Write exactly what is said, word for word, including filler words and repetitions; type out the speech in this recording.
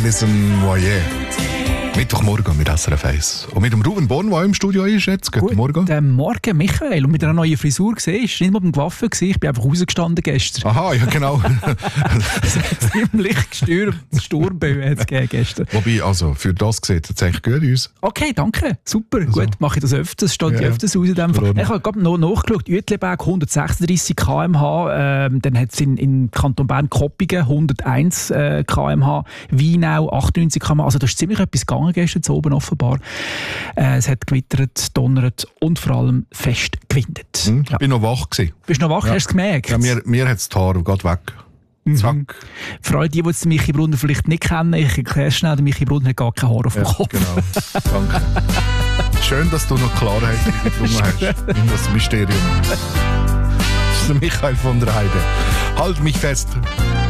Alison Moyet. Mittwochmorgen mit S R F eins. Und mit dem Ruben Born, der auch im Studio ist jetzt. Guten Morgen. Guten Morgen, Michael. Und mit einer neuen Frisur gesehen. Ich war nicht mal beim Coiffeur, ich bin einfach rausgestanden gestern. Aha, ja genau. Ziemlich gestürmt. Sturmböe hat es gegeben gestern. Wobei, also für das sieht es eigentlich gut aus. Okay, danke. Super. Also. Gut, mache ich das öfters. Steht ja, öfters aus in dem Fall. Ich habe gerade noch nachgeschaut. Uetliberg hundertsechsunddreissig Kilometer pro Stunde. Ähm, dann hat es in, in Kanton Bern Koppingen hunderteins äh, Kilometer pro Stunde. Weinau achtundneunzig Kilometer pro Stunde. Also da ist ziemlich etwas gegangen gestern zu oben offenbar. Äh, es hat gewittert, donnert und vor allem fest gewindet. Hm, ich ja. bin noch wach gewesen. Bist du noch wach? Ja. Hast du es gemerkt? Ja, mir, mir hat das Haar gerade weg. Mhm. Zack. Für alle, die, die den Michi Brunner vielleicht nicht kennen, ich erkläre schnell, der Michi Brunner hat gar kein Haar auf dem ja, Kopf. Genau. Danke. Schön, dass du noch Klarheit gefunden hast in das Mysterium. Das ist der Michael von der Heide. Halt mich fest.